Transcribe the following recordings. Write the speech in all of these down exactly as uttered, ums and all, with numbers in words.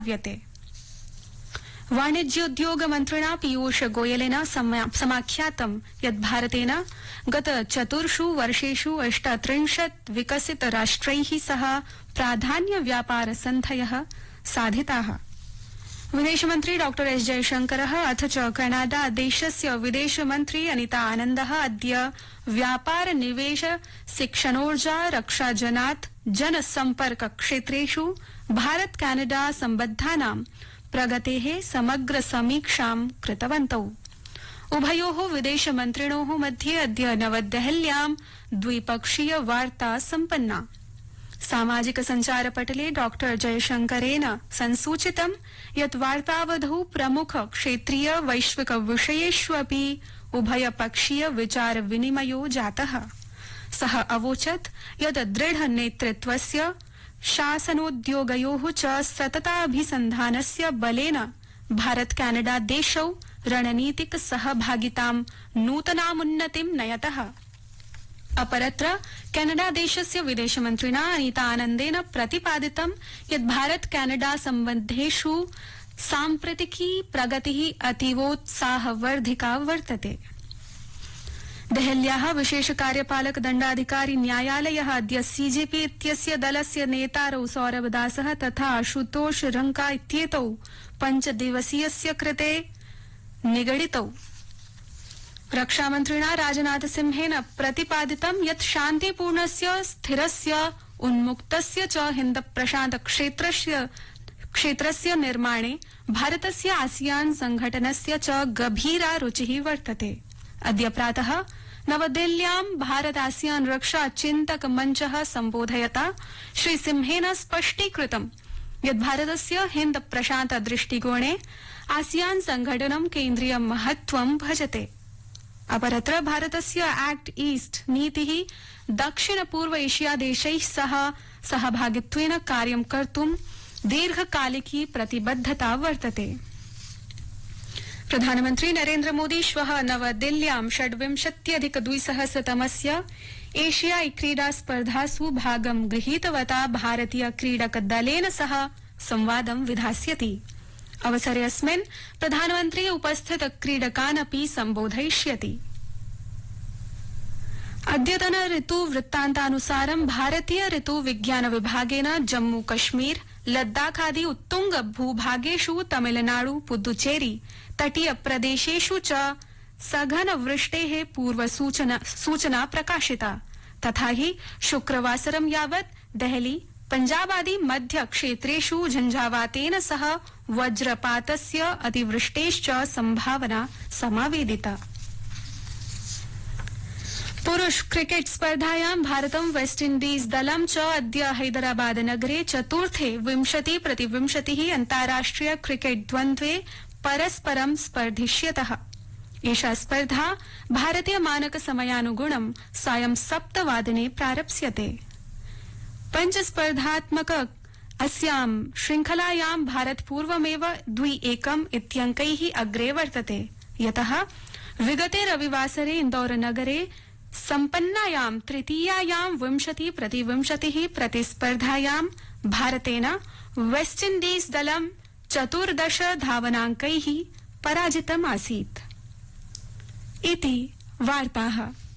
व्यते वाणिज्योद्योग मन्त्रिणा पीयूष गोयलेन समाख्यातं यत् भारतेन गत चतुर्षु वर्षेषु अष्टत्रिंशत् विकसित राष्ट्रैः सह प्राधान्य व्यापार सन्धयः साधिताः। विदेशमन्त्री डॉ एस जयशंकरः अथ च कनाडा देशस्य विदेशमन्त्री अनिता आनन्दः अद्य व्यापार निवेश शिक्षणोर्जा रक्षाजनात् जनसम्पर्क क्षेत्रेषु भारत कनाडा सम्बद्धानां प्रगतेः समग्र समीक्षां कृतवन्तौ। उभयोः विदेशमन्त्रिणोः मध्ये अद्य नवदेहल्यां द्विपक्षीय वार्ता सम्पन्ना। सामाजिक संचार पटले डॉ जयशंकरेण संसूचितं यत् वार्तावधौ प्रमुख क्षेत्रीय वैश्विक विषयेष्वपि उभयपक्षीय विचार विनिमयो जातः। सः अवोचत् यत् दृढ नेतृत्वस्य शासनोद्योगयोः च सतताभिसन्धानस्य बलेन भारत कनाडा देशौ रणनीतिक सहभागितां नूतनामुन्नतिं नयतः। अपरत्र कनाडा देशस्य विदेशमन्त्रिणा अनिता आनन्देन प्रतिपादितं यत् भारत कनाडा सम्बन्धेषु साम्प्रतिकी प्रगतिः अतीवोत्साहवर्धिका वर्तते। देहल्याः विशेष कार्यपालक दण्डाधिकारी न्यायालयः अद्य सीजेपी इत्यस्य दलस्य नेतारौ सौरभ दासः तथा आशुतोष रंका इत्येतौ पञ्चदिवसीयस्य कृते निगडितौ। रक्षामन्त्रिणा राजनाथ सिंहेन प्रतिपादितं यत् शान्तिपूर्णस्य स्थिरस्य उन्मुक्तस्य च हिन्द प्रशान्त क्षेत्रस्य क्षेत्रस्य निर्माणे भारतस्य आसियान संघटनस्य च गभीरा रुचिः वर्तते। अद्य प्रातः नवदिल्ल्यां भारत आसियान रक्षा चिन्तक मञ्चः सम्बोधयता श्री सिंहेन स्पष्टीकृतं यत् भारतस्य हिन्द प्रशान्त दृष्टिकोणे आसियान संघटनं केन्द्रीय महत्वं भजते। अपरत्र भारतस्य एक्ट ईस्ट नीतिः दक्षिण पूर्व एशिया देशैः सह सहभागित्वेन कार्यं कर्तुं दीर्घकालिकी प्रतिबद्धता वर्तते। प्रधानमन्त्री नरेन्द्र मोदी श्वः नवदिल्ल्यां षड्विंशत्यधिक द्विसहस्रतमस्य एशियाई क्रीडा स्पर्धासु भागं गृहीतवता भारतीय क्रीडक दलेन सह संवादं विधास्यति। अवसरेऽस्मिन् प्रधानमन्त्री उपस्थित क्रीडकान् अपि सम्बोधयिष्यति। अद्यतन ऋतु वृत्तान्तानुसारं भारतीय ऋतु विज्ञान विभागेन जम्मू कश्मीर लद्दाखादि उत्तुंग भूभागेषु तमिलनाडु पुदुचेरी तटीय प्रदेशेषु च सघन वृष्टेः पूर्वसूचना सूचना प्रकाशिता। तथा हि शुक्रवासरं यावत् देहली पंजाबादि मध्य क्षेत्रेषु झंझावातेन सह वज्रपातस्य अतिवृष्टेश्च संभावना समावेदिता। पुरुष क्रिकेट स्पर्धायां भारतं वेस्टइण्डीज दलं च अद्य हैदराबाद नगरे चतुर्थे विंशति प्रति विंशतिः अन्ताराष्ट्रिय क्रिकेट द्वन्द्वे परस्परं स्पर्धिष्यतः। एषा स्पर्धा भारतीय मानक समयानुगुणं सायं सप्तवादने प्रारप्स्यते। पञ्चस्पर्धात्मक अस्यां श्रृंखलायां भारत पूर्वमेव द्वि एकम् इत्यङ्कैः अग्रे वर्तते। यतः विगते रविवासरे इन्दौर नगरे सम्पन्नायां तृतीयायां विंशति प्रति विंशतिः प्रतिस्पर्धायां भारतेन वेस्टइण्डीज दलं चतुर्दश धावनाङ्कैः पराजितम् आसीत्। इति वार्ताः।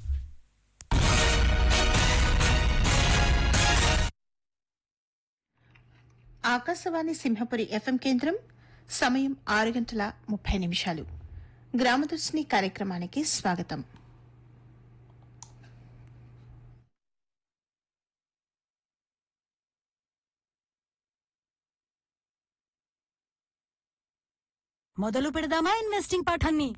ఆకాశవాణి సింహపురి ఎఫ్ఎం కేంద్రం సమయం ఆరు గంటల ముప్పై నిమిషాలు. గ్రామదర్శిని కార్యక్రమానికి స్వాగతం. మొదలు పెడదామా ఇన్వెస్టింగ్ పాఠాన్ని?